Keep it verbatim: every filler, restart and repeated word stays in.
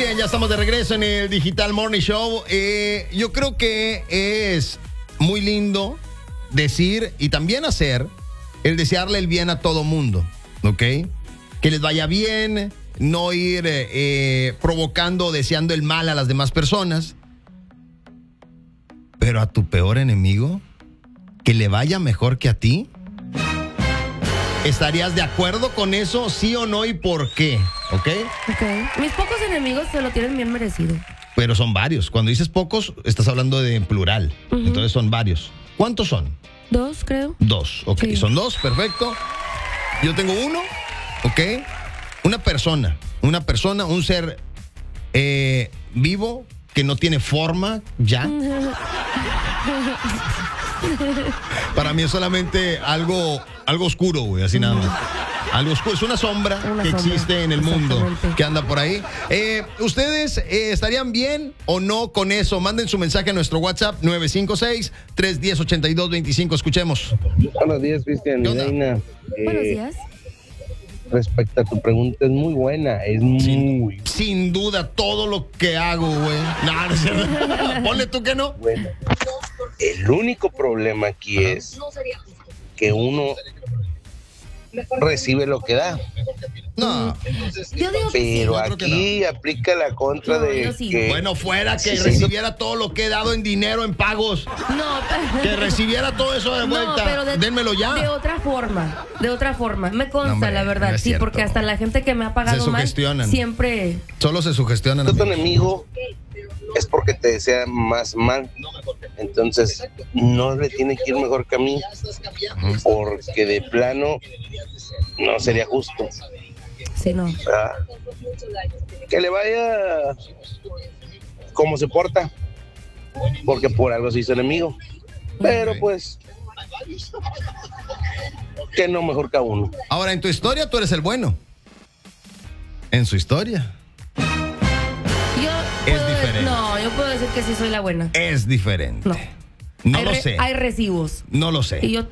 bien, ya estamos de regreso en el Digital Morning Show. Eh, yo creo que es muy lindo decir y también hacer el desearle el bien a todo mundo, ¿ok? Que les vaya bien, no ir eh, eh, provocando o deseando el mal a las demás personas. Pero a tu peor enemigo, que le vaya mejor que a ti. ¿Estarías de acuerdo con eso, sí o no, y por qué? ¿Ok? Ok. Mis pocos enemigos se lo tienen bien merecido. Pero son varios. Cuando dices pocos, estás hablando de en plural. Uh-huh. Entonces son varios. ¿Cuántos son? Dos, creo. Dos, ok. Sí. Son dos, perfecto. Yo tengo uno, ok. Una persona, una persona, un ser eh, vivo que no tiene forma ya. Para mí es solamente algo, algo oscuro, güey, así nada más. Algo oscuro, es una sombra una que sombra, existe en el mundo, que anda por ahí. Eh, ¿Ustedes eh, estarían bien o no con eso? Manden su mensaje a nuestro WhatsApp nueve cinco seis, tres uno cero, ocho dos dos cinco. Escuchemos. Buenos días, Cristian y Reina. Eh, Buenos días. Respecto a tu pregunta, es muy buena, es muy... Sin, sin duda, todo lo que hago, güey. No, no es cierto. Ponle tú que no. Bueno, el único problema aquí Ajá. es que uno recibe lo que da. No. Yo digo que Pero sí. aquí no. aplica la contra no, de sí. que... Bueno, fuera que sí, recibiera sí. todo lo que he dado en dinero, en pagos. No, pero... Que recibiera todo eso de vuelta. No, pero de, Dénmelo ya. De otra forma, de otra forma. Me consta, no, hombre, la verdad, no sí, cierto. Porque hasta la gente que me ha pagado se sugestionan. mal, siempre... Solo se sugestionan. Tu enemigo es porque te desea más mal. Entonces, no le tiene que ir mejor que a mí. Porque de plano no sería justo. Sí, no. Ah, que le vaya como se porta, porque por algo se hizo enemigo. Pero pues, que no mejor que a uno. Ahora, en tu historia tú eres el bueno. En su historia. Yo es puedo, diferente. No, yo puedo decir que sí soy la buena. Es diferente. No. No hay lo re, sé. Hay recibos. No lo sé. Y yo